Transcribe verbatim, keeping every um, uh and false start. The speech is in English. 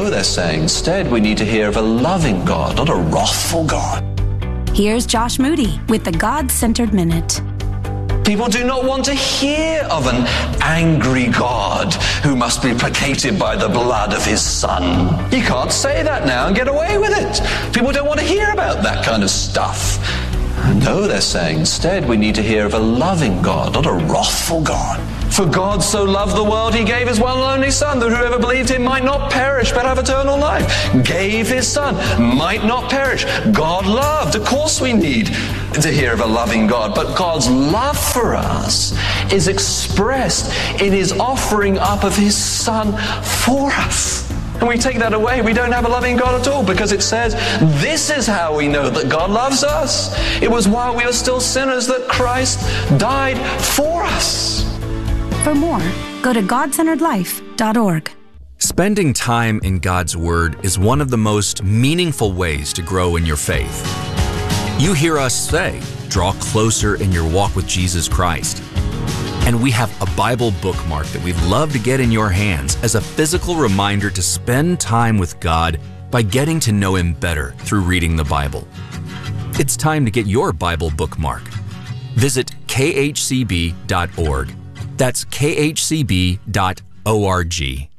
No, they're saying, instead we need to hear of a loving God, not a wrathful God. Here's Josh Moody with the God-Centered Minute. People do not want to hear of an angry God who must be placated by the blood of his Son. You can't say that now and get away with it. People don't want to hear about that kind of stuff. No, they're saying, instead we need to hear of a loving God, not a wrathful God. For God so loved the world, he gave his one and only Son, that whoever believed him might not perish, but have eternal life. Gave his Son, might not perish. God loved. Of course we need to hear of a loving God, but God's love for us is expressed in his offering up of his Son for us. And we take that away, we don't have a loving God at all, because it says, this is how we know that God loves us. It was while we were still sinners that Christ died for us. For more, go to God Centered Life dot org. Spending time in God's Word is one of the most meaningful ways to grow in your faith. You hear us say, draw closer in your walk with Jesus Christ. And we have a Bible bookmark that we'd love to get in your hands as a physical reminder to spend time with God by getting to know Him better through reading the Bible. It's time to get your Bible bookmark. Visit K H C B dot org. That's K H C B dot org.